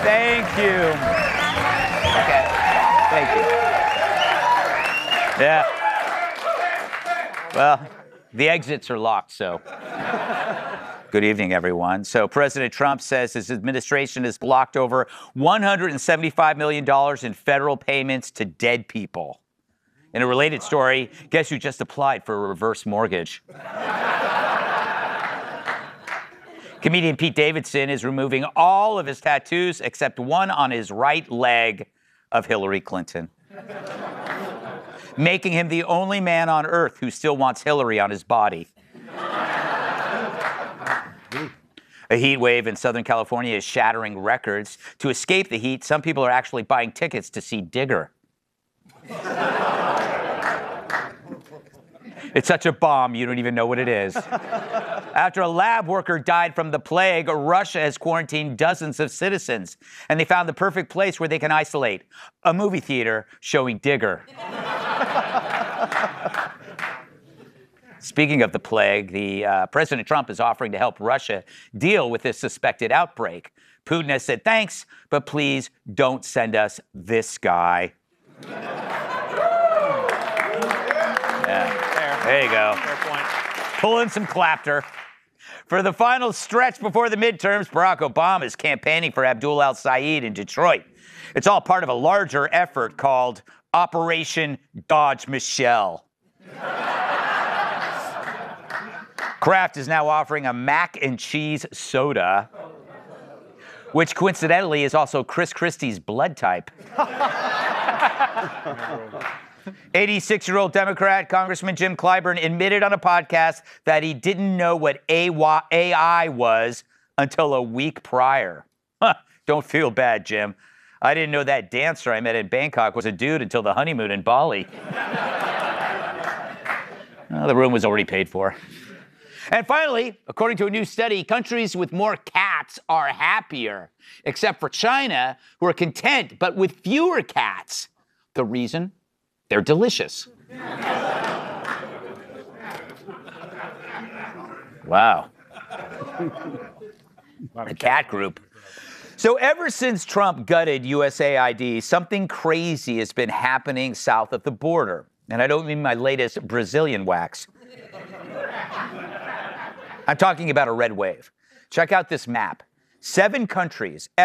Thank you. Okay. Thank you. Yeah. Well, the exits are locked, so. Good evening, everyone. So President Trump says his administration has blocked over $175 million in federal payments to dead people. In a related story, guess who just applied for a reverse mortgage? Comedian Pete Davidson is removing all of his tattoos except one on his right leg of Hillary Clinton, making him the only man on earth who still wants Hillary on his body. A heat wave in Southern California is shattering records. To escape the heat, some people are actually buying tickets to see Digger. It's such a bomb, you don't even know what it is. After a lab worker died from the plague, Russia has quarantined dozens of citizens, and they found the perfect place where they can isolate: a movie theater showing Digger. Speaking of the plague, President Trump is offering to help Russia deal with this suspected outbreak. Putin has said thanks, but please don't send us this guy. Yeah. There you go. Fair point. Pulling some clapter. For the final stretch before the midterms, Barack Obama is campaigning for Abdul al-Sayed in Detroit. It's all part of a larger effort called Operation Dodge Michelle. Kraft is now offering a mac and cheese soda, which coincidentally is also Chris Christie's blood type. 86-year-old Democrat Congressman Jim Clyburn admitted on a podcast that he didn't know what AI was until a week prior. Don't feel bad, Jim. I didn't know that dancer I met in Bangkok was a dude until the honeymoon in Bali. Well, the room was already paid for. And finally, according to a new study, countries with more cats are happier, except for China, who are content but with fewer cats. The reason? They're delicious. Wow. A cat group. So ever since Trump gutted USAID, something crazy has been happening south of the border. And I don't mean my latest Brazilian wax. I'm talking about a red wave. Check out this map. 7 countries.